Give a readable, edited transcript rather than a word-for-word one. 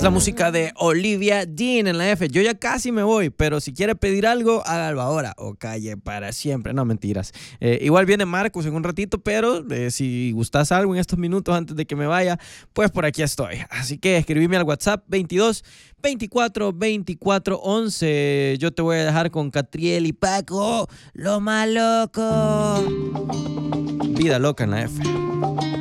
la música de Olivia Dean en la F. Yo ya casi me voy, pero si quiere pedir algo, hágalo ahora o calle para siempre. No, mentiras. Igual viene Marcos en un ratito, pero si gustas algo en estos minutos antes de que me vaya, pues por aquí estoy. Así que escribime al WhatsApp 22 24 24 11. Yo te voy a dejar con Catriel y Paco, lo más loco. Vida loca en la F.